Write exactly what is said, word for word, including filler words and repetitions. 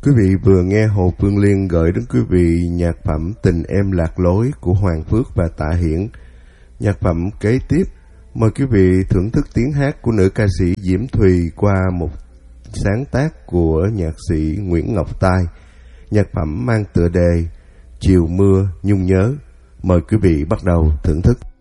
Quý vị vừa nghe Hồ Phương Liên gửi đến quý vị nhạc phẩm Tình Em Lạc Lối của Hoàng Phước và Tạ Hiển. Nhạc phẩm kế tiếp, mời quý vị thưởng thức tiếng hát của nữ ca sĩ Diễm Thùy qua một sáng tác của nhạc sĩ Nguyễn Ngọc Tai. Nhạc phẩm mang tựa đề Chiều Mưa Nhung Nhớ. Mời quý vị bắt đầu thưởng thức.